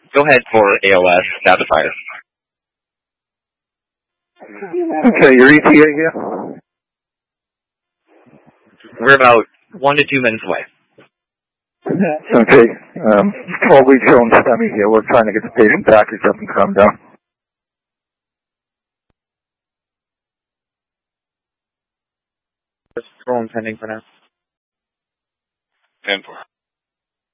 Go ahead for AOS, start the fire. Okay, your ETA here? We're about 1 to 2 minutes away. Okay, Paul Lee Jones, STEMI here. We're trying to get the patient package up and calm down. Just rolling pending for now. 10-4.